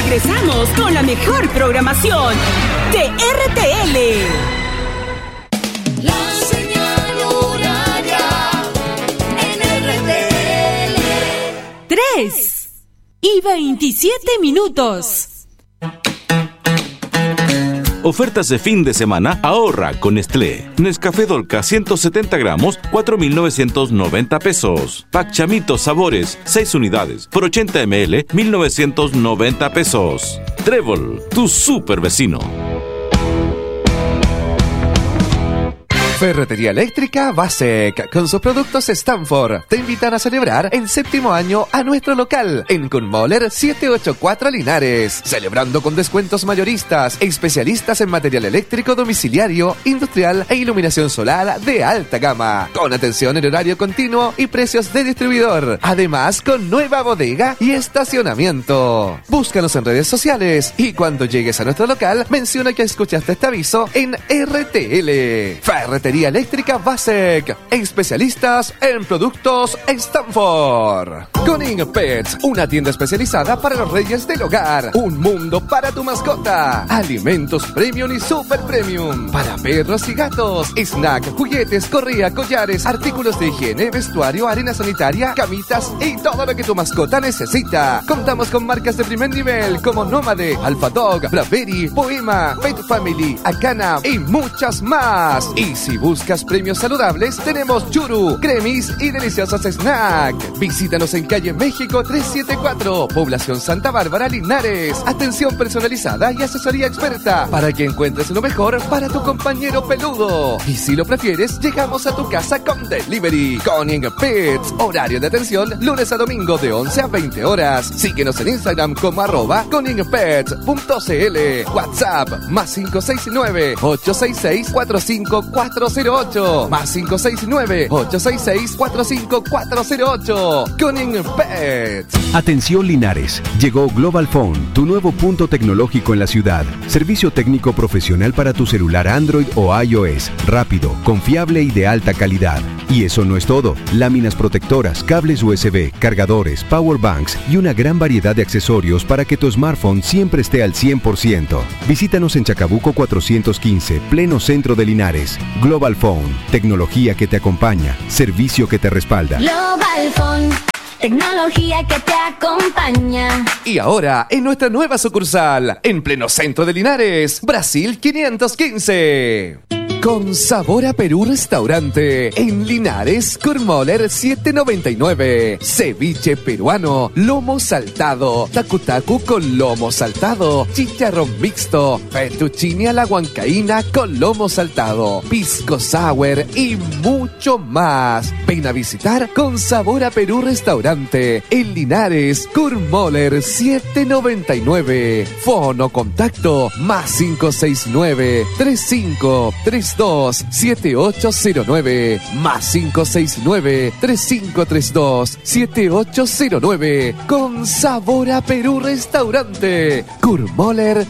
regresamos con la mejor programación de RTL. La señal horaria en RTL. 3:27. Ofertas de fin de semana, ahorra con Nestlé. Nescafé Dolca 170 gramos, 4,990 pesos. Pack Chamito Sabores, 6 unidades, por 80 ml, 1,990 pesos. Trébol, tu super vecino. Ferretería Eléctrica Basec, con sus productos Stanford, te invitan a celebrar el 7º año a nuestro local en Kunmoller 784 Linares, celebrando con descuentos mayoristas, especialistas en material eléctrico domiciliario, industrial e iluminación solar de alta gama, con atención en horario continuo y precios de distribuidor, además con nueva bodega y estacionamiento. Búscanos en redes sociales y cuando llegues a nuestro local, menciona que escuchaste este aviso en RTL. Ferretería Eléctrica Basec, especialistas en productos Stanford. Conning Pets, una tienda especializada para los reyes del hogar. Un mundo para tu mascota. Alimentos premium y super premium para perros y gatos. Snack, juguetes, correa, collares, artículos de higiene, vestuario, arena sanitaria, camitas y todo lo que tu mascota necesita. Contamos con marcas de primer nivel como Nómade, Alpha Dog, Blackberry, Poema, Pet Family, Acana y muchas más. Y si buscas premios saludables, tenemos Churu, Cremis y deliciosos snacks. Visítanos en calle México 374, Población Santa Bárbara, Linares. Atención personalizada y asesoría experta para que encuentres lo mejor para tu compañero peludo. Y si lo prefieres, llegamos a tu casa con delivery. Conning Pets, horario de atención lunes a domingo de 11 a 20 horas. Síguenos en Instagram como @conningpets.cl. WhatsApp +569 866 45408 +569 866 45408. Conning Pets. Atención Linares, llegó Global Phone, tu nuevo punto tecnológico en la ciudad. Servicio técnico profesional para tu celular Android o iOS, rápido, confiable y de alta calidad. Y eso no es todo, láminas protectoras, cables USB, cargadores, power banks y una gran variedad de accesorios para que tu smartphone siempre esté al 100%. Visítanos en Chacabuco 415, pleno centro de Linares. Global Phone, tecnología que te acompaña, servicio que te respalda. Global Phone, tecnología que te acompaña. Y ahora, en nuestra nueva sucursal, en pleno centro de Linares, Brasil 515. Con sabor a Perú Restaurante, en Linares, Kurmoller 799. Ceviche peruano, lomo saltado, tacu-tacu con lomo saltado, chicharrón mixto, fettuccine a la huancaína con lomo saltado, pisco sour y mucho más. Ven a visitar Con sabor a Perú Restaurante, en Linares, Kurmoller 799. Fono contacto +569 3532 7809 +569 3532 7809. Con sabor a Perú Restaurante, Kurmoller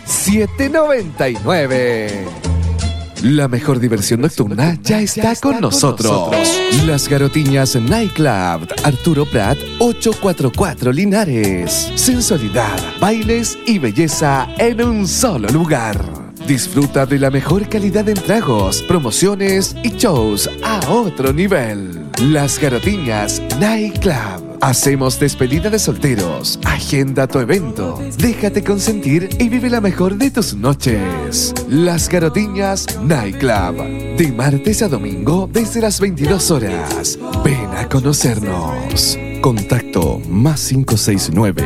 799. La mejor diversión nocturna ya está con nosotros. Las Garotiñas Nightclub, Arturo Prat 844 Linares. Sensualidad, bailes y belleza en un solo lugar. Disfruta de la mejor calidad en tragos, promociones y shows a otro nivel. Las Garotiñas Nightclub. Hacemos despedida de solteros. Agenda tu evento. Déjate consentir y vive la mejor de tus noches. Las Garotiñas Nightclub. De martes a domingo desde las 22 horas. Ven a conocernos. Contacto +569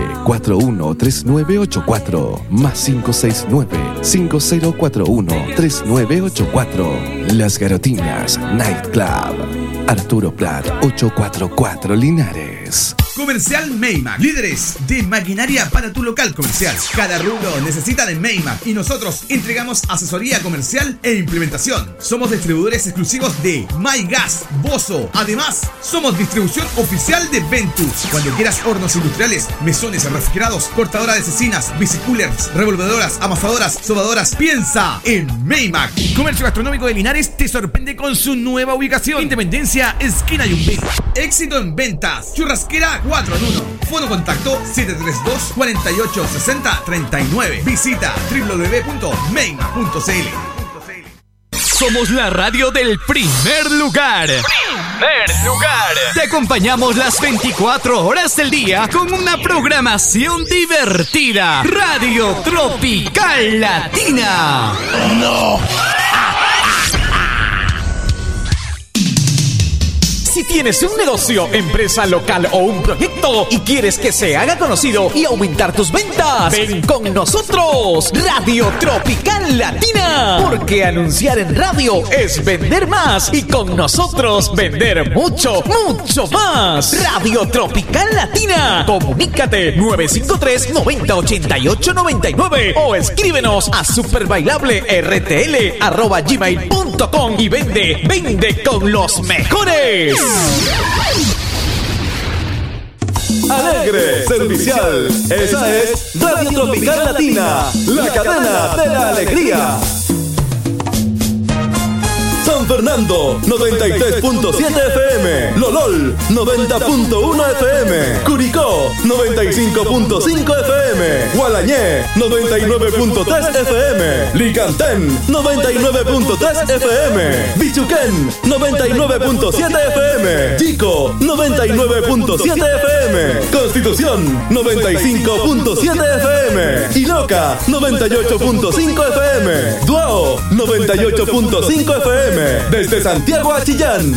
413984 +569 5041 3984. Las Garotiñas Nightclub. Arturo Prat 844 Linares. Comercial Maymac, líderes de maquinaria para tu local comercial. Cada rubro necesita de Maymac y nosotros entregamos asesoría comercial e implementación. Somos distribuidores exclusivos de MyGas, Bozo. Además, somos distribución oficial de Ventus. Cuando quieras hornos industriales, mesones refrigerados, cortadoras de cecinas, bicicoolers, revolvedoras, amasadoras, sobadoras, piensa en Maymac. Comercio Gastronómico de Linares te sorprende con su nueva ubicación. Independencia, esquina Yumbel. Éxito en ventas. Churrasquera 4 en 1. Fono contacto 732-4860-39. Visita www.meima.cl. Somos la radio del primer lugar. Te acompañamos las 24 horas del día con una programación divertida. Radio Tropical Latina. ¡No! Si tienes un negocio, empresa local o un proyecto y quieres que se haga conocido y aumentar tus ventas, ven con nosotros, Radio Tropical Latina. Porque anunciar en radio es vender más y con nosotros vender mucho, mucho más. Radio Tropical Latina. Comunícate 953-9088-99 o escríbenos a superbailablert@gmail.com y vende con los mejores. Alegre, servicial, esa es Radio Tropical Latina, la cadena de la alegría. San Fernando, 93.7 FM. Lolol, 90.1 FM. Curicó, 95.5 FM. Gualañé, 99.3 FM. Licantén, 99.3 FM. Bichuquén, 99.7 FM. Chico, 99.7 FM. Constitución, 95.7 FM. Iloca, 98.5 FM. Duao, 98.5 FM. Desde Santiago a Chillán,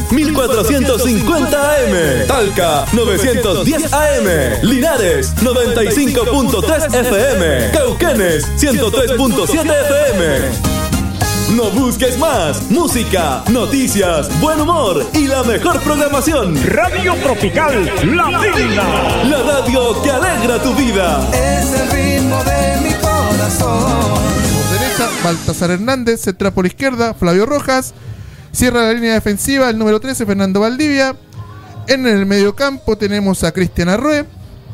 1450 AM. Talca, 910 AM. Linares, 95.3 FM. Cauquenes, 103.7 FM. No busques más. Música, noticias, buen humor y la mejor programación. Radio Tropical Latina. La radio que alegra tu vida. Es el ritmo de mi corazón. Por derecha, Baltasar Hernández. Central por izquierda, Flavio Rojas. Cierra la línea defensiva el número 13, Fernando Valdivia. En el mediocampo tenemos a Cristian Arrué.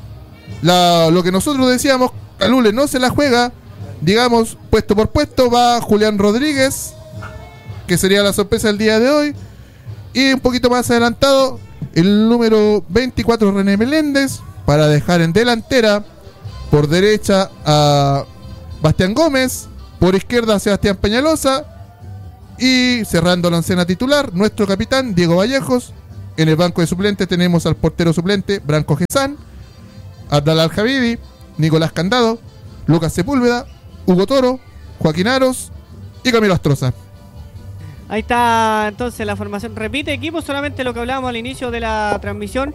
Lo que nosotros decíamos, Calule no se la juega. Digamos, puesto por puesto va Julián Rodríguez, que sería la sorpresa del día de hoy. Y un poquito más adelantado, el número 24, René Meléndez, para dejar en delantera. Por derecha a Bastián Gómez. Por izquierda a Sebastián Peñalosa. Y cerrando la oncena titular, nuestro capitán Diego Vallejos. En el banco de suplentes tenemos al portero suplente Branco Gesán, Abdal Al-Javidi, Nicolás Candado, Lucas Sepúlveda, Hugo Toro, Joaquín Aros y Camilo Astroza. Ahí está entonces la formación. Repite equipo, solamente lo que hablábamos al inicio de la transmisión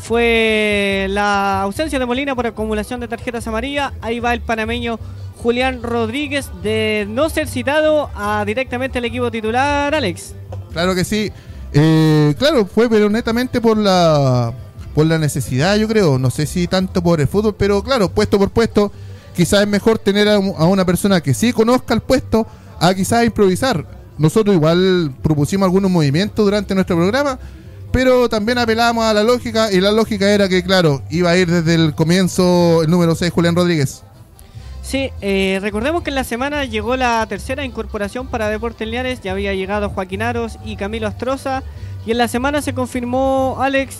fue la ausencia de Molina por acumulación de tarjetas amarillas. Ahí va el panameño Julián Rodríguez, de no ser citado directamente al equipo titular, Alex. Claro que sí. Claro, fue pero netamente por la necesidad, yo creo. No sé si tanto por el fútbol, pero claro, puesto por puesto, quizás es mejor tener a una persona que sí conozca el puesto a quizás improvisar. Nosotros igual propusimos algunos movimientos durante nuestro programa, pero también apelamos a la lógica, y la lógica era que, claro, iba a ir desde el comienzo el número 6, Julián Rodríguez. Sí, recordemos que en la semana llegó la tercera incorporación para Deportes Linares. Ya había llegado Joaquín Aros y Camilo Astroza. Y en la semana se confirmó, Alex,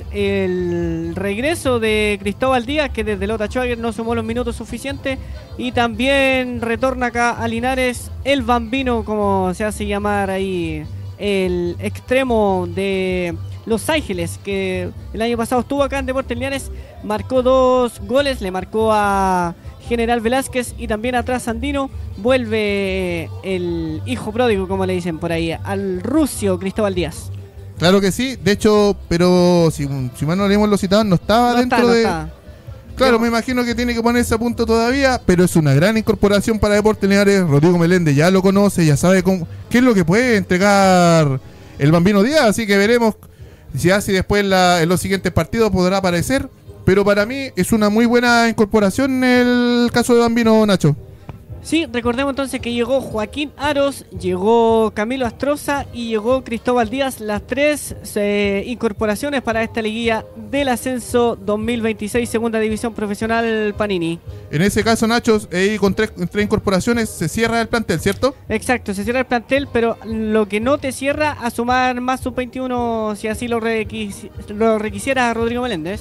el regreso de Cristóbal Díaz, que desde Lota Schwager no sumó los minutos suficientes. Y también retorna acá a Linares el Bambino, como se hace llamar ahí, el extremo de Los Ángeles, que el año pasado estuvo acá en Deportes Linares. Marcó 2 goles, le marcó a General Velázquez y también atrás Andino. Vuelve el hijo pródigo, como le dicen por ahí, al rucio Cristóbal Díaz. Claro que sí, de hecho, pero si mal no leímos los citados, no estaba dentro de... Claro, me imagino que tiene que ponerse a punto todavía, pero es una gran incorporación para Deportes Linares. Rodrigo Meléndez ya lo conoce, ya sabe qué es lo que puede entregar el Bambino Díaz, así que veremos si después en los siguientes partidos podrá aparecer. Pero para mí es una muy buena incorporación el caso de Bambino, Nacho. Sí, recordemos entonces que llegó Joaquín Aros, llegó Camilo Astroza y llegó Cristóbal Díaz, las 3 incorporaciones para esta liguilla del ascenso 2026, segunda división profesional Panini. En ese caso, Nacho, con tres incorporaciones se cierra el plantel, ¿cierto? Exacto, se cierra el plantel, pero lo que no te cierra a sumar más sub-21, si así lo requisiera Rodrigo Meléndez.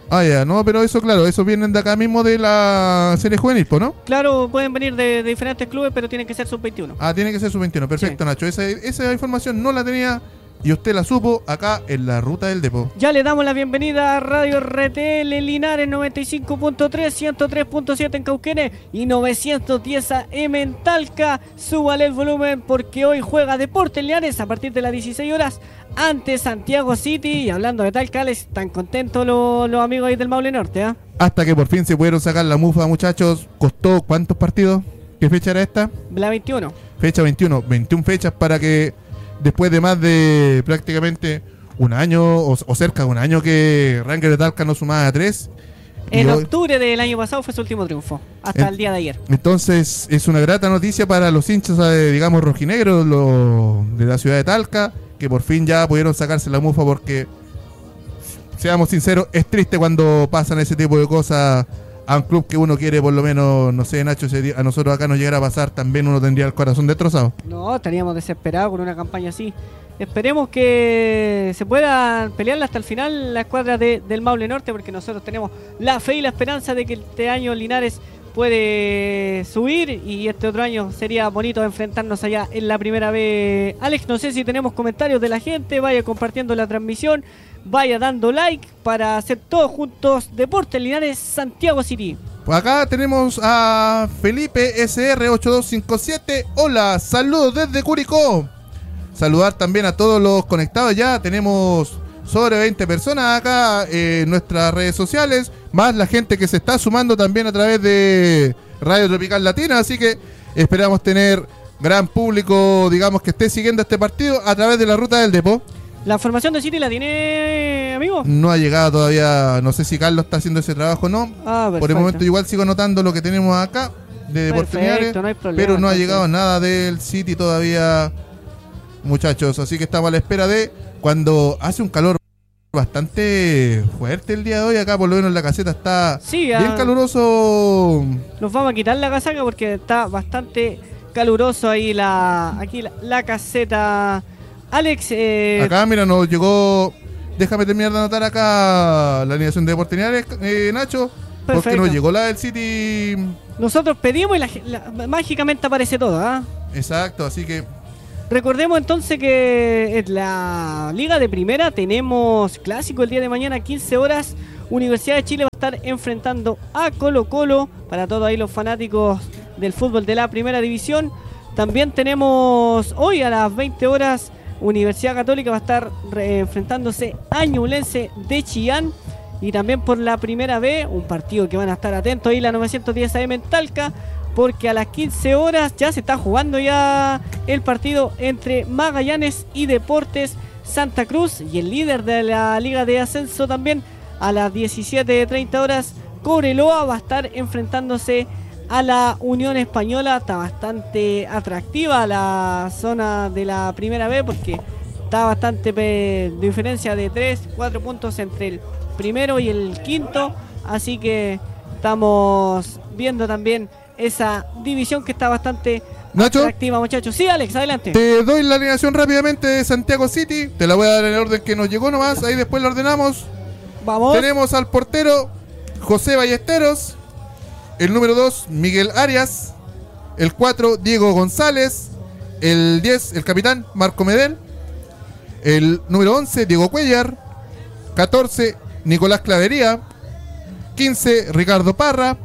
Ah, ya, no, pero eso, claro, eso vienen de acá mismo de la serie juvenil, ¿no? Claro, pueden venir de diferentes clubes, pero tienen que ser sub-21. Ah, tiene que ser sub-21, perfecto, sí. Nacho. Esa información no la tenía y usted la supo acá en la Ruta del Depo. Ya le damos la bienvenida a Radio RTL Linares 95.3, 103.7 en Cauquenes y 910 AM en Talca. Súbale el volumen porque hoy juega Deportes Linares a partir de las 16 horas ante Santiago City. Y hablando de Talca, están contentos los amigos ahí del Maule Norte, ¿eh? Hasta que por fin se pudieron sacar la mufa, muchachos. ¿Costó cuántos partidos? ¿Qué fecha era esta? La 21. Fecha 21. 21 fechas para que después de más de prácticamente un año o cerca de un año que Rangers de Talca no sumaba a 3. En octubre del año pasado fue su último triunfo, hasta el día de ayer. Entonces es una grata noticia para los hinchas, digamos, rojinegros de la ciudad de Talca, que por fin ya pudieron sacarse la mufa, porque, seamos sinceros, es triste cuando pasan ese tipo de cosas a un club que uno quiere, por lo menos, no sé, Nacho, si a nosotros acá nos llegara a pasar, también uno tendría el corazón destrozado. No, estaríamos desesperados con una campaña así. Esperemos que se puedan pelear hasta el final la escuadra del Maule Norte, porque nosotros tenemos la fe y la esperanza de que este año Linares puede subir y este otro año sería bonito enfrentarnos allá en la primera vez. Alex, no sé si tenemos comentarios de la gente, vaya compartiendo la transmisión, vaya dando like para hacer todos juntos Deportes Linares Santiago City. Acá tenemos a Felipe SR8257. Hola, saludos desde Curicó. Saludar también a todos los conectados ya. Tenemos sobre 20 personas acá en nuestras redes sociales, más la gente que se está sumando también a través de Radio Tropical Latina, así que esperamos tener gran público, digamos, que esté siguiendo este partido a través de la Ruta del Depo. ¿La formación de City la tiene, amigo? No ha llegado todavía, no sé si Carlos está haciendo ese trabajo o no. Por el momento igual sigo anotando lo que tenemos acá de Deportes Linares, no hay problema, pero no ha llegado nada del City todavía, muchachos, así que estamos a la espera de cuando hace un calor bastante fuerte el día de hoy. Acá por lo menos la caseta está bien caluroso. Nos vamos a quitar la casaca porque está bastante caluroso ahí la caseta. Alex, acá mira, nos llegó, déjame terminar de anotar acá la alineación de Deportes Linares, Nacho. Perfecto. Porque nos llegó la del City. Nosotros pedimos y mágicamente aparece todo, ¿ah? Exacto, así que recordemos entonces que en la Liga de Primera tenemos clásico el día de mañana, 15 horas. Universidad de Chile va a estar enfrentando a Colo-Colo, para todos ahí los fanáticos del fútbol de la Primera División. También tenemos hoy a las 20 horas Universidad Católica va a estar enfrentándose a Ñublense de Chillán. Y también por la Primera B, un partido que van a estar atentos ahí, la 910 AM en Talca, porque a las 15 horas ya se está jugando ya el partido entre Magallanes y Deportes Santa Cruz, y el líder de la Liga de Ascenso también a las 17:30 horas Cobreloa va a estar enfrentándose a la Unión Española. Está bastante atractiva la zona de la Primera B porque está bastante diferencia de 3-4 puntos entre el primero y el quinto, así que estamos viendo también esa división que está bastante atractiva, muchachos. Sí, Alex, adelante. Te doy la alineación rápidamente de Santiago City, te la voy a dar en el orden que nos llegó nomás, ahí después la ordenamos. Vamos. Tenemos al portero José Ballesteros, el número 2 Miguel Arias, el 4 Diego González, el 10 el capitán Marco Medel, el número 11 Diego Cuellar, 14 Nicolás Clavería, 15 Ricardo Parra,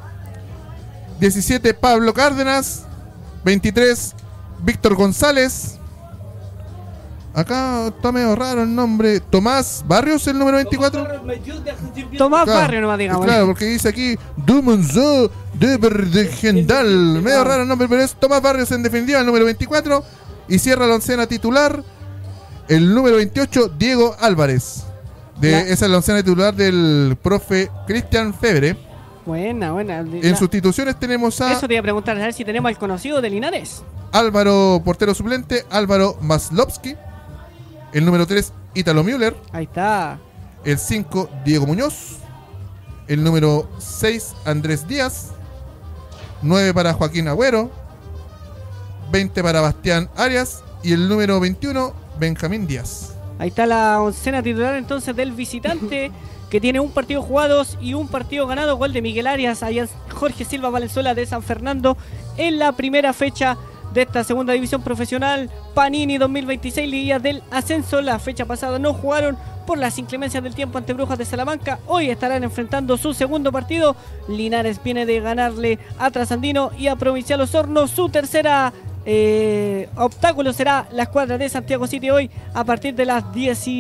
17 Pablo Cárdenas, 23 Víctor González. Acá está medio raro el nombre. Tomás Barrios, el número 24. Tomás Barrios, nomás digamos. Claro, porque dice aquí Dumonzo de Verdegendal. Medio raro el nombre, pero es Tomás Barrios en defensiva, el número 24. Y cierra la oncena titular el número 28, Diego Álvarez. Esa es la oncena titular del profe Cristian Febre. Buena. En sustituciones tenemos a... Eso te iba a preguntar, a ver si tenemos al conocido de Linares. Álvaro, portero suplente, Álvaro Maslovsky. El número 3, Ítalo Müller. Ahí está. El 5, Diego Muñoz. El número 6, Andrés Díaz. 9 para Joaquín Agüero. 20 para Bastián Arias. Y el número 21, Benjamín Díaz. Ahí está la oncena titular entonces del visitante que tiene un partido jugado y un partido ganado. Gol de Miguel Arias, allá Jorge Silva Valenzuela de San Fernando en la primera fecha de esta segunda división profesional Panini 2026, liguilla del ascenso. La fecha pasada no jugaron por las inclemencias del tiempo ante Brujas de Salamanca. Hoy estarán enfrentando su segundo partido. Linares viene de ganarle a Trasandino y a Provincial Osorno. Su tercera obstáculo será la escuadra de Santiago City hoy a partir de las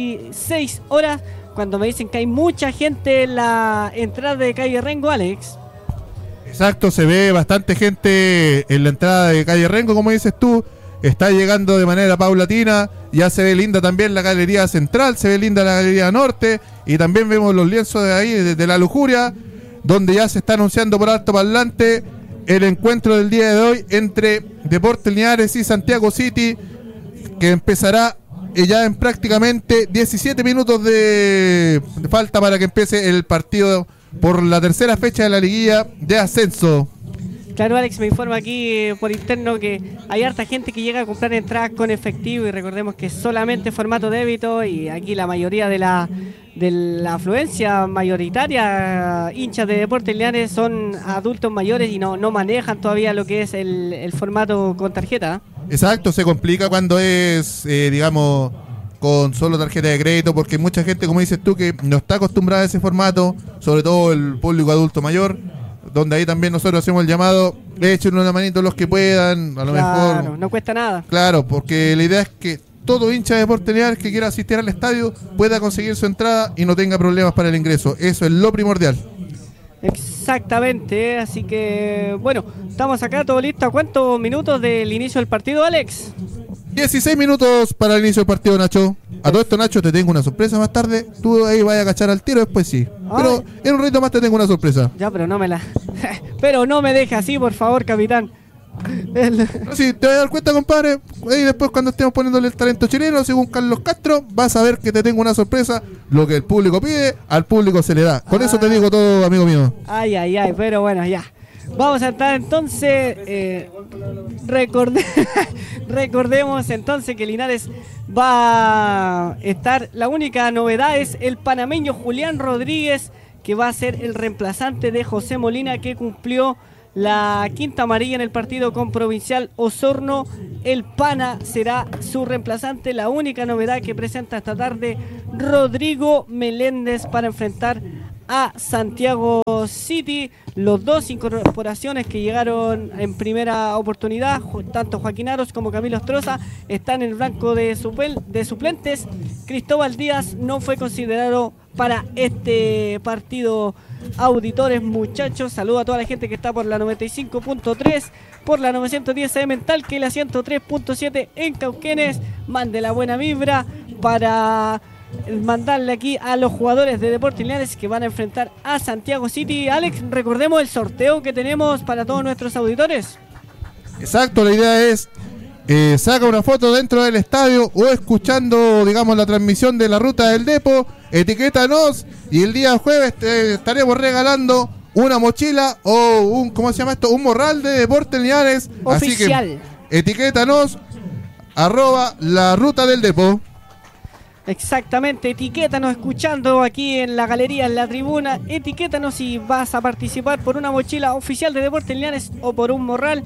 16 horas, cuando me dicen que hay mucha gente en la entrada de calle Rengo, Alex. Exacto, se ve bastante gente en la entrada de calle Rengo, como dices tú. Está llegando de manera paulatina. Ya se ve linda también la galería central, se ve linda la galería norte, y también vemos los lienzos de ahí, de la lujuria, donde ya se está anunciando por alto parlante el encuentro del día de hoy entre Deportes Linares y Santiago City, que empezará ya en prácticamente 17 minutos de falta para que empiece el partido por la tercera fecha de la liguilla de ascenso. Claro, Alex, me informa aquí por interno que hay harta gente que llega a comprar entradas con efectivo, y recordemos que solamente formato débito, y aquí la mayoría de la afluencia mayoritaria hinchas de Deportes Linares son adultos mayores y no manejan todavía lo que es el formato con tarjeta. Exacto, se complica cuando es, digamos, con solo tarjeta de crédito, porque hay mucha gente, como dices tú, que no está acostumbrada a ese formato, sobre todo el público adulto mayor, donde ahí también nosotros hacemos el llamado, echen una manito los que puedan, a lo mejor. No cuesta nada. Claro, porque la idea es que todo hincha de Deportes Linares que quiera asistir al estadio pueda conseguir su entrada y no tenga problemas para el ingreso. Eso es lo primordial. Exactamente, así que bueno, estamos acá todo listo. ¿A cuántos minutos del inicio del partido, Alex? 16 minutos para el inicio del partido, Nacho. A todo esto, Nacho, te tengo una sorpresa más tarde. Tú ahí vas a cachar al tiro, después sí. Pero en un ratito más te tengo una sorpresa. Ya, pero no me la... pero no me deje así, por favor, capitán. No, sí, te vas a dar cuenta, compadre. Ahí después, cuando estemos poniéndole el talento chileno, según Carlos Castro, vas a ver que te tengo una sorpresa. Lo que el público pide, al público se le da. Con eso te digo todo, amigo mío. Ay, pero bueno, ya. Vamos a estar entonces, recordemos entonces que Linares va a estar, la única novedad es el panameño Julián Rodríguez, que va a ser el reemplazante de José Molina, que cumplió la quinta amarilla en el partido con Provincial Osorno. El Pana será su reemplazante, la única novedad que presenta esta tarde Rodrigo Meléndez para enfrentar a Santiago City. Los dos incorporaciones que llegaron en primera oportunidad, tanto Joaquín Aros como Camilo Astroza, están en el banco de suplentes. Cristóbal Díaz no fue considerado para este partido. Auditores, muchachos, saludo a toda la gente que está por la 95.3, por la 910 AM en Talca y la 103.7 en Cauquenes. Mande la buena vibra para mandarle aquí a los jugadores de Deportes Linares que van a enfrentar a Santiago City. Alex, recordemos el sorteo que tenemos para todos nuestros auditores. Exacto, la idea es saca una foto dentro del estadio o escuchando, digamos, la transmisión de la ruta del Depo, etiquétanos y el día jueves estaremos regalando una mochila o un, ¿cómo se llama esto? Un morral de Deportes Linares. Oficial. Así que etiquétanos, @la ruta del Depo. Exactamente, etiquétanos escuchando aquí en la galería, en la tribuna, etiquétanos si vas a participar por una mochila oficial de Deportes Linares o por un morral.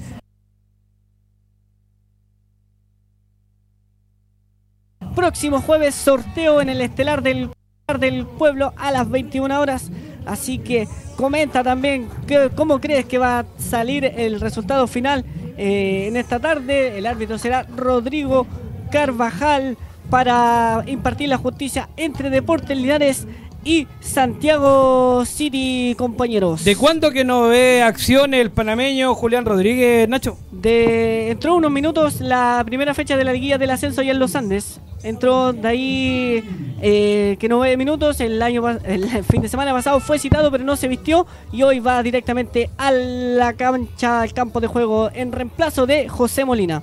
Próximo jueves sorteo en el Estelar del Pueblo a las 21 horas, así que comenta también cómo crees que va a salir el resultado final en esta tarde. El árbitro será Rodrigo Carvajal para impartir la justicia entre Deportes Linares y Santiago City, compañeros. ¿De cuándo que no ve acción el panameño Julián Rodríguez, Nacho? Entró unos minutos la primera fecha de la liguilla del ascenso allá en Los Andes. Entró de ahí que no ve minutos. El fin de semana pasado fue citado pero no se vistió y hoy va directamente a la cancha, al campo de juego en reemplazo de José Molina.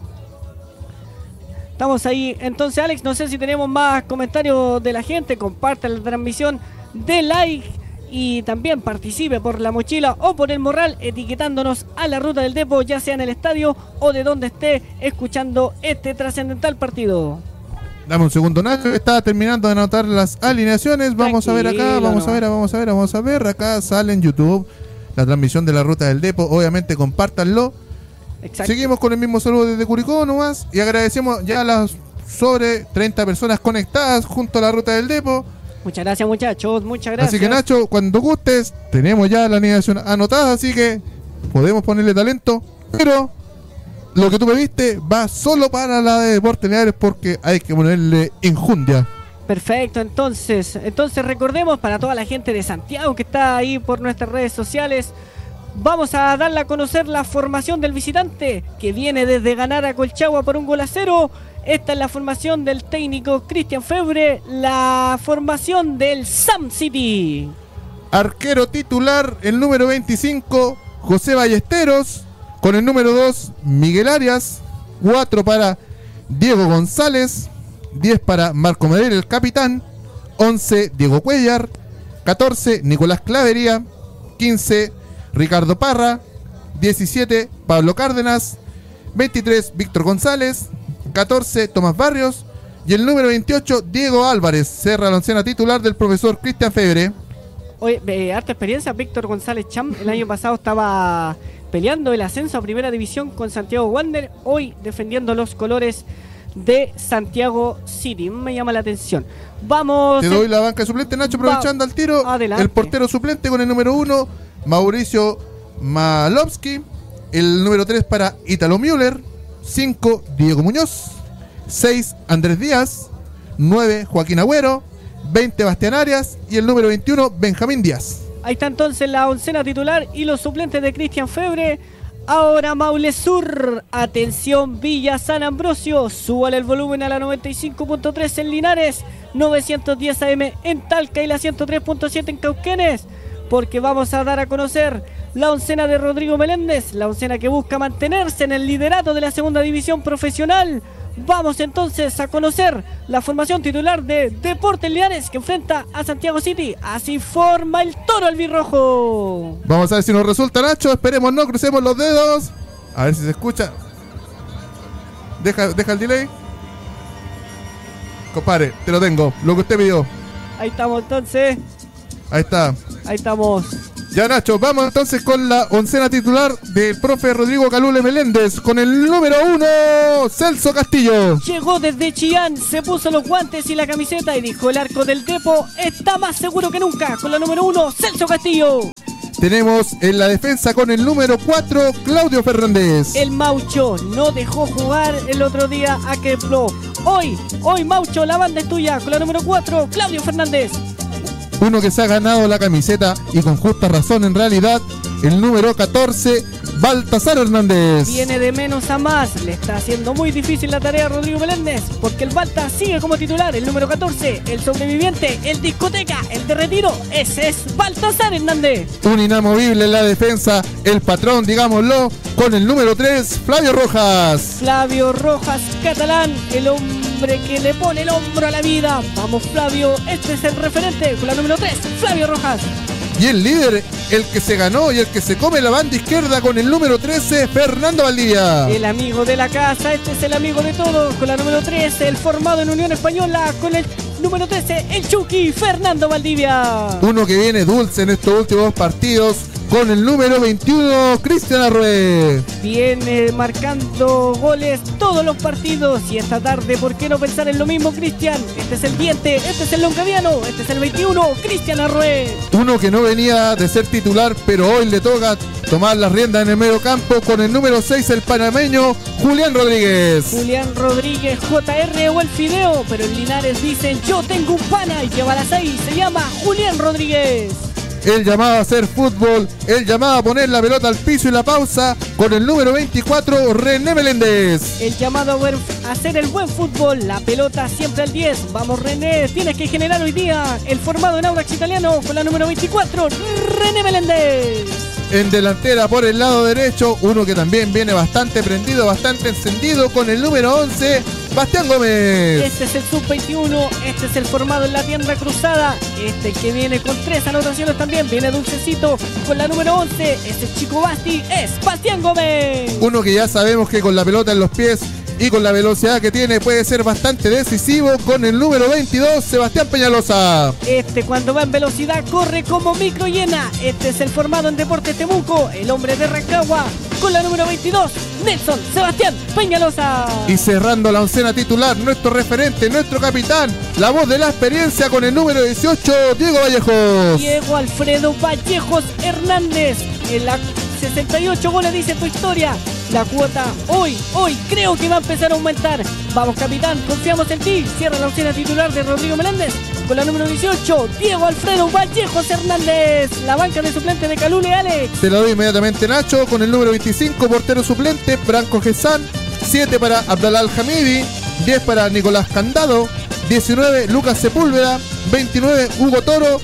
Estamos ahí. Entonces, Alex, no sé si tenemos más comentarios de la gente. Comparte la transmisión, dé like y también participe por la mochila o por el morral etiquetándonos a la ruta del Depo, ya sea en el estadio o de donde esté escuchando este trascendental partido. Dame un segundo, Nacho. Estaba terminando de anotar las alineaciones. Vamos a ver acá, vamos a ver. Acá sale en YouTube la transmisión de la Ruta del Depo. Obviamente, compártanlo. Exacto. Seguimos con el mismo saludo desde Curicó nomás. Y agradecemos ya a las sobre 30 personas conectadas junto a la Ruta del Depo. Muchas gracias, muchachos. Muchas gracias. Así que, Nacho, cuando gustes, tenemos ya la alineación anotada. Así que podemos ponerle talento. Pero lo que tú me viste va solo para la de Deportes Linares porque hay que ponerle enjundia. Perfecto, entonces recordemos para toda la gente de Santiago que está ahí por nuestras redes sociales, vamos a darle a conocer la formación del visitante que viene desde ganar a Colchagua por 1-0. Esta es la formación del técnico Cristian Febre, la formación del Sam City. Arquero titular, el número 25, José Ballesteros. Con el número 2, Miguel Arias. 4 para Diego González. 10 para Marco Medel, el capitán. 11, Diego Cuellar. 14, Nicolás Clavería. 15, Ricardo Parra. 17, Pablo Cárdenas. 23, Víctor González. 14, Tomás Barrios. Y el número 28, Diego Álvarez. Cerra la oncena titular del profesor Cristian Febre. Oye, harta experiencia. Víctor González Cham el año pasado estaba peleando el ascenso a Primera División con Santiago Wander, hoy defendiendo los colores de Santiago City. Me llama la atención. Vamos. Te doy la banca suplente, Nacho, aprovechando al tiro. Adelante. El portero suplente con el número 1, Mauricio Malowski. El número 3 para Ítalo Müller. 5, Diego Muñoz. 6, Andrés Díaz. 9, Joaquín Agüero. 20, Bastián Arias. Y el número 21, Benjamín Díaz. Ahí está entonces la oncena titular y los suplentes de Cristian Febre. Ahora Maule Sur. Atención Villa San Ambrosio. Súbale el volumen a la 95.3 en Linares, 910 AM en Talca y la 103.7 en Cauquenes. Porque vamos a dar a conocer la oncena de Rodrigo Meléndez. La oncena que busca mantenerse en el liderato de la segunda división profesional. Vamos entonces a conocer la formación titular de Deportes Linares que enfrenta a Santiago City. Así forma el toro albirrojo. Vamos a ver si nos resulta, Nacho. Esperemos, no crucemos los dedos. A ver si se escucha. Deja el delay. Compadre, te lo tengo, lo que usted pidió. Ahí estamos entonces. Ahí está. Ahí estamos. Ya, Nacho, vamos entonces con la oncena titular del profe Rodrigo Calule Meléndez. Con el número 1, Celso Castillo. Llegó desde Chillán, se puso los guantes y la camiseta y dijo: el arco del Depo está más seguro que nunca. Con la número 1, Celso Castillo. Tenemos en la defensa con el número 4, Claudio Fernández. El Maucho no dejó jugar el otro día a Keplo. Hoy Maucho, la banda es tuya. Con la número 4, Claudio Fernández. Uno que se ha ganado la camiseta y con justa razón en realidad, el número 14, Baltasar Hernández. Viene de menos a más, le está haciendo muy difícil la tarea a Rodrigo Meléndez, porque el Balta sigue como titular. El número 14, el sobreviviente, el discoteca, el de retiro, ese es Baltasar Hernández. Un inamovible en la defensa, el patrón, digámoslo, con el número 3, Flavio Rojas. Flavio Rojas, catalán, el hombre que le pone el hombro a la vida. Vamos Flavio, este es el referente con la número 3, Flavio Rojas. Y el líder, el que se ganó y el que se come la banda izquierda con el número 13, Fernando Valdivia. El amigo de la casa, este es el amigo de todos, con la número 13, el formado en Unión Española, con el número 13, el Chucky, Fernando Valdivia. Uno que viene dulce en estos últimos partidos, con el número 21, Cristian Arrué. Viene marcando goles todos los partidos y esta tarde, ¿por qué no pensar en lo mismo, Cristian? Este es el diente, este es el longaviano, este es el 21, Cristian Arrué. Uno que no venía de ser titular, pero hoy le toca tomar las riendas en el medio campo con el número 6, el panameño Julián Rodríguez. Julián Rodríguez, JR o el Fideo, pero en Linares dicen: yo tengo un pana y lleva la 6, se llama Julián Rodríguez. El llamado a hacer fútbol, el llamado a poner la pelota al piso y la pausa con el número 24, René Meléndez. El llamado a hacer el buen fútbol, la pelota siempre al 10. Vamos René, tienes que generar hoy día. El formado en Audax Italiano con la número 24, René Meléndez. En delantera por el lado derecho, uno que también viene bastante prendido, bastante encendido, con el número 11, Bastián Gómez. Este es el sub-21, este es el formado en la Tierra Cruzada, este que viene con 3 anotaciones también, viene dulcecito con la número 11, este chico Basti es Bastián Gómez. Uno que ya sabemos que con la pelota en los pies y con la velocidad que tiene puede ser bastante decisivo con el número 22, Sebastián Peñalosa. Cuando va en velocidad corre como micro llena. Es el formado en Deportes Temuco, el hombre de Rancagua, con la número 22, Nelson Sebastián Peñalosa. Y cerrando la oncena titular, nuestro referente, nuestro capitán, la voz de la experiencia con el número 18, Diego Vallejos. Diego Alfredo Vallejos Hernández. En la 68 goles dice tu historia. La cuota hoy creo que va a empezar a aumentar. Vamos, capitán, confiamos en ti. Cierra la oncena titular de Rodrigo Meléndez con la número 18, Diego Alfredo Vallejos Hernández. La banca de suplente de Calule, Alex. Te lo doy inmediatamente, Nacho, con el número 25, portero suplente, Branco Gesán. 7 para Abdalal Hamidi. 10 para Nicolás Candado. 19, Lucas Sepúlveda. 29, Hugo Toro.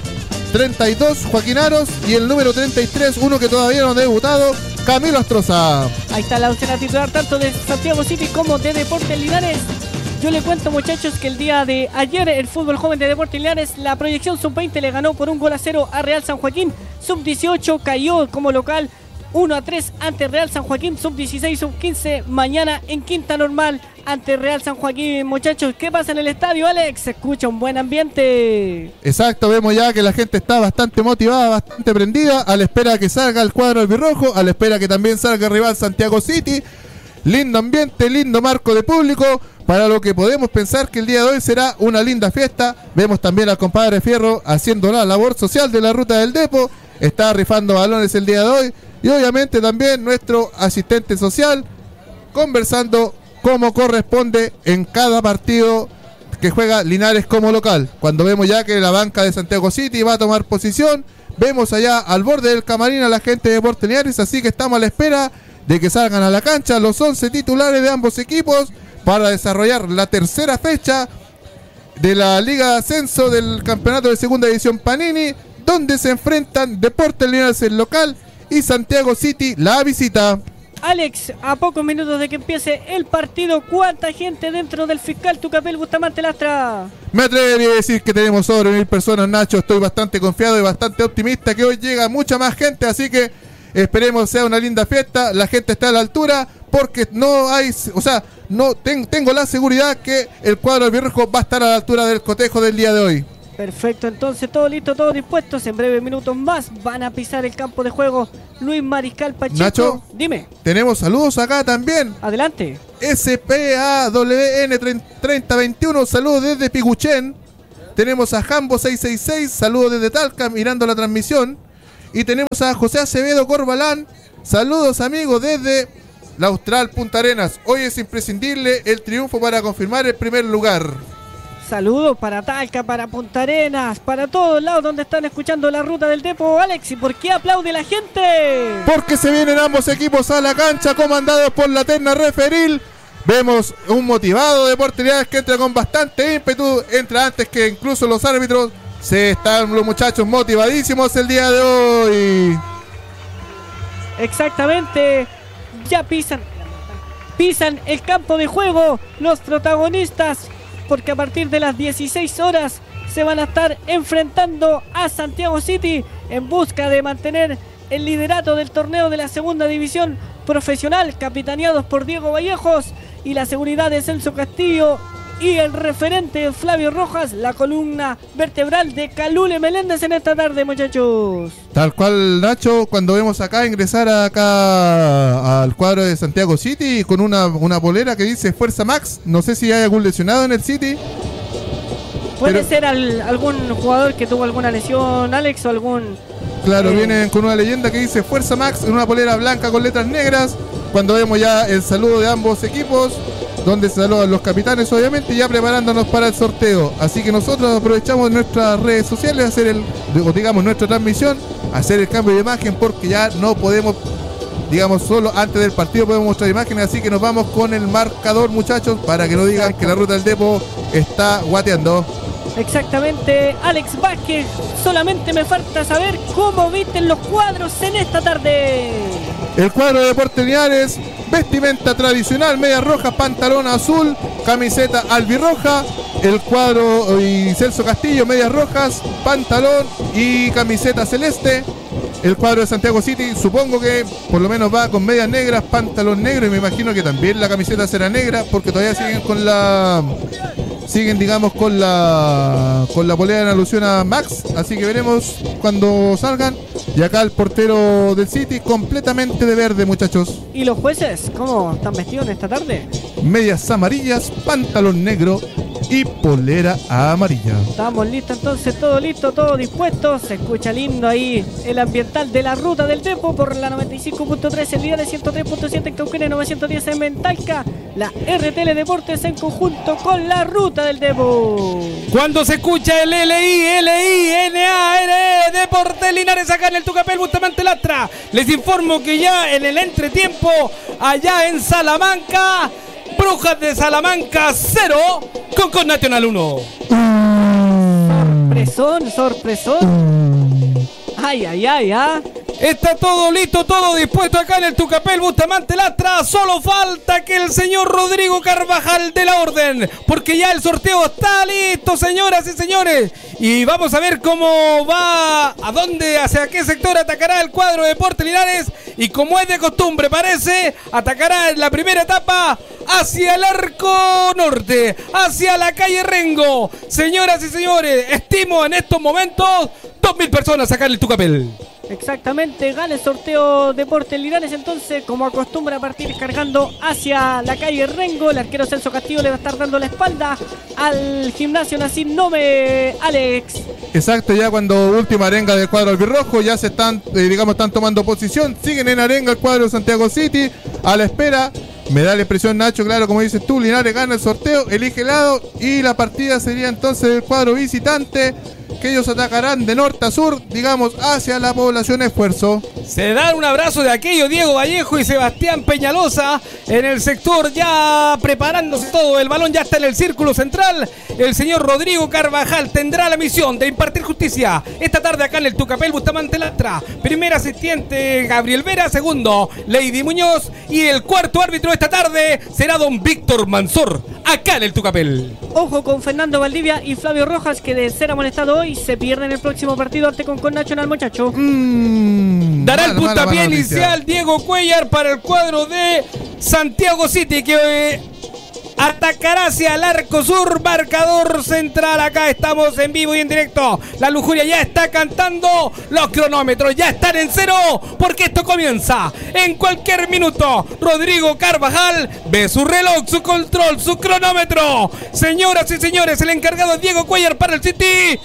32, Joaquín Aros. Y el número 33, uno que todavía no ha debutado, Camilo Astroza. Ahí está la oncena titular tanto de Santiago City como de Deportes Linares. Yo le cuento, muchachos, que el día de ayer el fútbol joven de Deportes Linares, la proyección sub-20 le ganó por 1-0 a Real San Joaquín. Sub-18 cayó como local 1-3 ante Real San Joaquín. Sub-16, sub-15 mañana en quinta normal ante Real San Joaquín. Muchachos, ¿qué pasa en el estadio, Alex? Se escucha un buen ambiente. Exacto, vemos ya que la gente está bastante motivada, bastante prendida, a la espera que salga el cuadro albirrojo, a la espera que también salga el rival Santiago City. Lindo ambiente, lindo marco de público, para lo que podemos pensar que el día de hoy será una linda fiesta. Vemos también al compadre Fierro haciendo la labor social de la ruta del Depo, está rifando balones el día de hoy, y obviamente también nuestro asistente social conversando como corresponde en cada partido que juega Linares como local. Cuando vemos ya que la banca de Santiago City va a tomar posición, vemos allá al borde del camarín a la gente de Deportes Linares, así que estamos a la espera de que salgan a la cancha los 11 titulares de ambos equipos para desarrollar la tercera fecha de la Liga de Ascenso del Campeonato de Segunda División Panini, donde se enfrentan Deportes Linares el local y Santiago City la visita. Alex, a pocos minutos de que empiece el partido, ¿cuánta gente dentro del Fiscal Tucapel Bustamante Lastra? Me atrevería a decir que tenemos sobre 1000 personas, Nacho. Estoy bastante confiado y bastante optimista que hoy llega mucha más gente, así que esperemos sea una linda fiesta. La gente está a la altura porque no hay, tengo la seguridad que el cuadro albirrojo va a estar a la altura del cotejo del día de hoy. Perfecto, entonces todo listo, todos dispuestos. En breves minutos más van a pisar el campo de juego Luis Mariscal Pacheco. Nacho, dime. Tenemos saludos acá también. Adelante. SPAWN 3021, saludos desde Piguchén. Tenemos a Jambo 666, saludos desde Talca, mirando la transmisión. Y tenemos a José Acevedo Corbalán, saludos amigos desde la Austral Punta Arenas. Hoy es imprescindible el triunfo para confirmar el primer lugar. Saludos para Talca, para Punta Arenas, para todos lados donde están escuchando la ruta del Depo. Alex, ¿y por qué aplaude la gente? Porque se vienen ambos equipos a la cancha, comandados por la terna referil. Vemos un motivado Deportes Linares que entra con bastante ímpetu, entra antes que incluso los árbitros. Están los muchachos motivadísimos el día de hoy. Exactamente, ya pisan el campo de juego los protagonistas, porque a partir de las 16 horas se van a estar enfrentando a Santiago City en busca de mantener el liderato del torneo de la segunda división profesional, capitaneados por Diego Vallejos y la seguridad de Celso Castillo y el referente Flavio Rojas, la columna vertebral de Calule Meléndez en esta tarde, muchachos. Tal cual, Nacho, cuando vemos acá ingresar acá al cuadro de Santiago City con una polera que dice Fuerza Max, no sé si hay algún lesionado en el City. Puede ser algún jugador que tuvo alguna lesión, Alex, o algún... Claro, vienen con una leyenda que dice Fuerza Max en una polera blanca con letras negras. Cuando vemos ya el saludo de ambos equipos, donde se saludan los capitanes, obviamente, ya preparándonos para el sorteo. Así que nosotros aprovechamos nuestras redes sociales, hacer nuestra transmisión, hacer el cambio de imagen, porque ya no podemos, solo antes del partido podemos mostrar imágenes, así que nos vamos con el marcador, muchachos, para que no digan que la ruta del Depo está guateando. Exactamente, Alex Vázquez, solamente me falta saber cómo visten los cuadros en esta tarde. El cuadro de Deportes Linares, vestimenta tradicional, medias rojas, pantalón azul, camiseta albirroja. El cuadro y Celso Castillo, medias rojas, pantalón y camiseta celeste. el cuadro de Santiago City. Supongo que por lo menos va con medias negras, pantalón negro, y me imagino que también la camiseta será negra, porque todavía siguen digamos con la polera en alusión a Max, así que veremos cuando salgan. Y acá el portero del City completamente de verde, muchachos. ¿Y los jueces cómo están vestidos en esta tarde? Medias amarillas, pantalón negro y polera amarilla. Estamos listos entonces, todo listo, todo dispuesto. Se escucha lindo ahí el ambiental de la ruta del Depo por la 95.3 en Linares, 103.7 en Cauquenes, 910 en Talca. La RTL Deportes en conjunto con la ruta del Depo. Cuando se escucha el LINARE Deportes Linares acá en el Tucapel Bustamante Lastra, les informo que ya en el entretiempo allá en Salamanca, Brujas de Salamanca 0, Concon Nacional 1. Sorpresón. Ay. Está todo listo, todo dispuesto acá en el Tucapel Bustamante Lastra. Solo falta que el señor Rodrigo Carvajal dé la orden, porque ya el sorteo está listo, señoras y señores. Y vamos a ver cómo va, a dónde, hacia qué sector atacará el cuadro de Deportes Linares. Y como es de costumbre, parece, atacará en la primera etapa hacia el arco norte, hacia la calle Rengo. Señoras y señores, estimo en estos momentos 2.000 personas acá en el Tucapel. Exactamente, gana el sorteo Deportes Linares, entonces como acostumbra a partir cargando hacia la calle Rengo. El arquero Celso Castillo le va a estar dando la espalda al gimnasio Nacim Nome, Alex. Exacto, ya cuando última arenga del cuadro albirrojo, ya se están, están tomando posición, siguen en arenga el cuadro de Santiago City, a la espera. Me da la impresión, Nacho, claro, como dices tú, Linares gana el sorteo, elige el lado y la partida sería entonces el cuadro visitante, que ellos atacarán de norte a sur, digamos, hacia la población Esfuerzo. Se dan un abrazo de aquello Diego Vallejo y Sebastián Peñalosa en el sector, ya preparándose todo. El balón ya está en el círculo central. El señor Rodrigo Carvajal tendrá la misión de impartir justicia esta tarde acá en el Tucapel Bustamante Lastra. Primer asistente Gabriel Vera, segundo Lady Muñoz, y el cuarto árbitro esta tarde será don Víctor Mansor acá en el Tucapel. Ojo con Fernando Valdivia y Flavio Rojas, que de ser amonestado hoy se pierden el próximo partido ante con Nacional, muchacho. Dará el puntapié inicial Diego Cuellar para el cuadro de Santiago City, que atacará hacia el arco sur, marcador central. Acá estamos en vivo y en directo. La lujuria ya está cantando, los cronómetros ya están en cero, porque esto comienza en cualquier minuto. Rodrigo Carvajal ve su reloj, su control, su cronómetro. Señoras y señores, el encargado es Diego Cuellar para el City.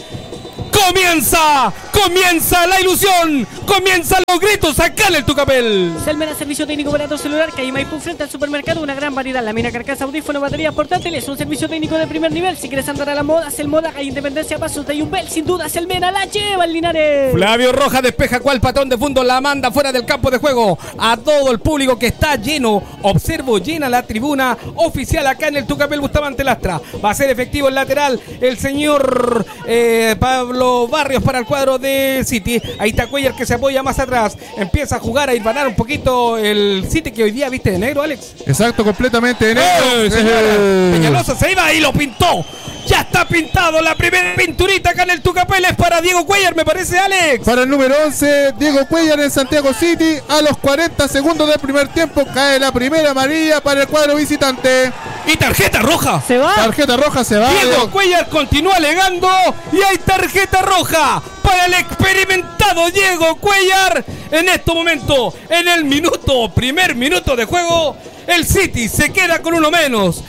Comienza la ilusión, comienzan los gritos acá en el Tucapel. Selmena, servicio técnico para tu celular, calle Maipú frente al supermercado, una gran variedad, lámina, carcasa, audífono, baterías portátiles, un servicio técnico de primer nivel. Si quieres andar a la moda, el moda, calle Independencia, Pasos de Yumbel, sin duda Selmena la lleva en Linares. Flavio Rojas despeja cual patón de fondo, la manda fuera del campo de juego. A todo el público que está lleno, observo, llena la tribuna oficial acá en el Tucapel Bustamante Lastra. Va a ser efectivo el lateral, el señor Pablo Barrios para el cuadro de City. Ahí está Cuellar que se apoya más atrás. Empieza a jugar, a irvanar un poquito el City, que hoy día viste de negro, Alex. Exacto, completamente de negro. Peñalosa se iba y lo pintó. Ya está pintado. La primera pinturita acá en el Tucapel es para Diego Cuellar, me parece, Alex. Para el número 11, Diego Cuellar en Santiago City. A los 40 segundos del primer tiempo cae la primera amarilla para el cuadro visitante. Y tarjeta roja. Se va. Tarjeta roja se va. Diego Cuellar continúa alegando y hay tarjeta roja para el experimentado Diego Cuellar. En este momento, en el primer minuto de juego, el City se queda con uno menos.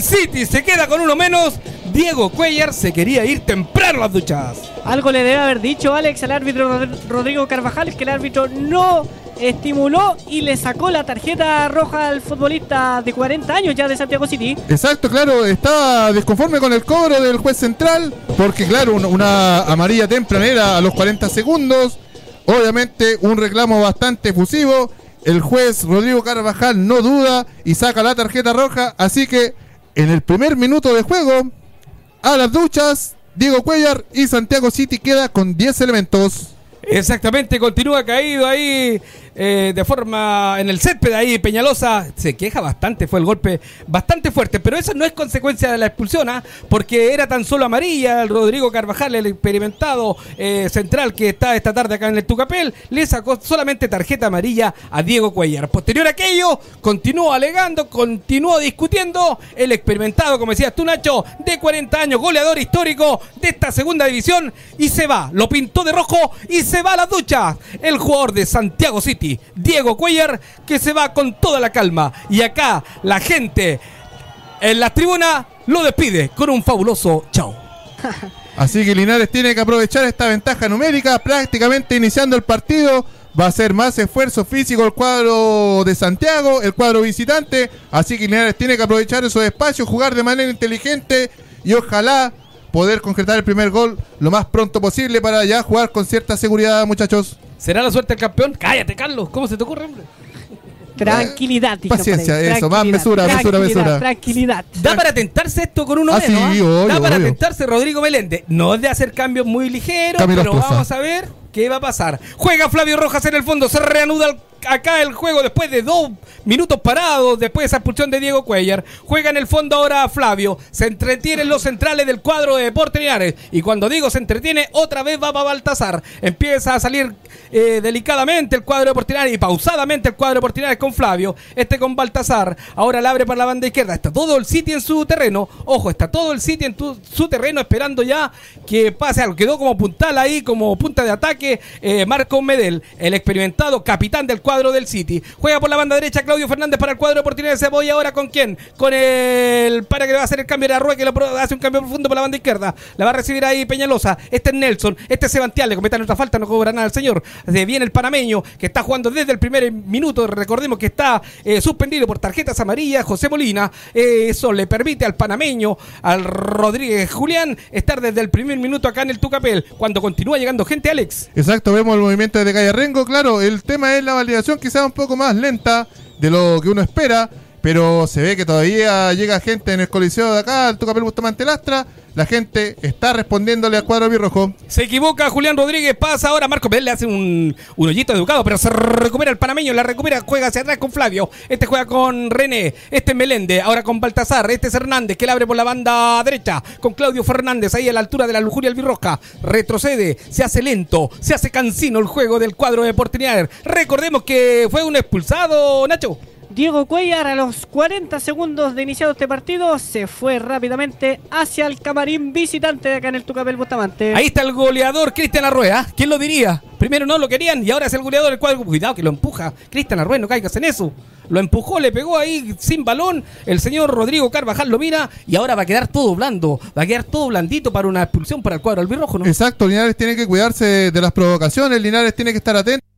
Diego Cuellar se quería ir temprano a las duchas. Algo le debe haber dicho Alex al árbitro Rodrigo Carvajal, que el árbitro no estimuló y le sacó la tarjeta roja al futbolista de 40 años ya de Santiago City. Exacto, claro, está desconforme con el cobro del juez central, porque claro, una amarilla tempranera a los 40 segundos, obviamente un reclamo bastante efusivo. El juez Rodrigo Carvajal no duda y saca la tarjeta roja, así que en el primer minuto de juego, a las duchas, Diego Cuellar, y Santiago City queda con 10 elementos. Exactamente, continúa caído ahí de forma en el césped ahí. Peñalosa se queja bastante, fue el golpe bastante fuerte, pero eso no es consecuencia de la expulsión, porque era tan solo amarilla. El Rodrigo Carvajal, el experimentado central que está esta tarde acá en el Tucapel, le sacó solamente tarjeta amarilla a Diego Cuellar. Posterior a aquello, continuó alegando, continuó discutiendo el experimentado, como decías tú, Nacho, de 40 años, goleador histórico de esta segunda división, y se va, lo pintó de rojo y se va a la ducha el jugador de Santiago City, Diego Cuellar, que se va con toda la calma. Y acá la gente en la tribuna lo despide con un fabuloso chao. Así que Linares tiene que aprovechar esta ventaja numérica, prácticamente iniciando el partido. Va a ser más esfuerzo físico el cuadro de Santiago, el cuadro visitante. Así que Linares tiene que aprovechar esos espacios, jugar de manera inteligente y ojalá poder concretar el primer gol lo más pronto posible para ya jugar con cierta seguridad, muchachos. ¿Será la suerte del campeón? Cállate, Carlos, ¿cómo se te ocurre, hombre? Tranquilidad, paciencia, eso, más mesura. Tranquilidad. Da para tentarse esto con uno menos, sí, obvio, da para obvio. tentarse Rodrigo Meléndez. No es de hacer cambios muy ligeros, Camilo pero Esposa. vamos a ver qué va a pasar. Juega Flavio Rojas en el fondo, se reanuda acá el juego después de 2 minutos parados, después de esa expulsión de Diego Cuellar. Juega en el fondo ahora Flavio, se entretienen los centrales del cuadro de Deportes Linares, y cuando digo se entretiene, otra vez va para Baltasar. Empieza a salir delicadamente el cuadro de Deportes Linares y pausadamente el cuadro de Deportes Linares con Flavio, con Baltasar. Ahora la abre para la banda izquierda, está todo el City en su terreno, ojo, está todo el City en su terreno esperando ya que pase algo. Quedó como puntal ahí, como punta de ataque Marco Medel, el experimentado capitán del cuadro del City. Juega por la banda derecha Claudio Fernández para el cuadro de Deportes Linares. Se voy ahora con quién, con el para que le va a hacer el cambio de Arrué, que hace un cambio profundo por la banda izquierda. La va a recibir ahí Peñalosa. Este es Nelson, este es Sebastián, le cometen otra falta, no cobra nada el señor. Viene el panameño que está jugando desde el primer minuto. Recordemos que está suspendido por tarjetas amarillas, José Molina. Eso le permite al panameño, al Rodríguez Julián, estar desde el primer minuto acá en el Tucapel. Cuando continúa llegando gente, Alex. Exacto, vemos el movimiento de Gallarrengo. Claro, el tema es la validación, quizás un poco más lenta de lo que uno espera, pero se ve que todavía llega gente en el coliseo de acá, el Tucapel Bustamante Lastra. La gente está respondiéndole al cuadro birrojo. Se equivoca Julián Rodríguez, pasa ahora Marco Medel, le hace un hoyito educado, pero se recupera el panameño, la recupera, juega hacia atrás con Flavio, este juega con René, este es Meléndez, ahora con Baltasar, este es Hernández, que le abre por la banda derecha, con Claudio Fernández, ahí a la altura de la lujuria albirroja, retrocede, se hace lento, se hace cansino el juego del cuadro de Deportes Linares. Recordemos que fue un expulsado, Nacho. Diego Cuellar, a los 40 segundos de iniciado este partido, se fue rápidamente hacia el camarín visitante de acá en el Tucapel Bustamante. Ahí está el goleador Cristian Arrué, ¿quién lo diría? Primero no lo querían y ahora es el goleador del cuadro. Cuidado que lo empuja Cristian Arrué, no caigas en eso. Lo empujó, le pegó ahí sin balón. El señor Rodrigo Carvajal lo mira y ahora va a quedar todo blando. Va a quedar todo blandito para una expulsión para el cuadro albirrojo, ¿no? Exacto, Linares tiene que cuidarse de las provocaciones. Linares tiene que estar atento.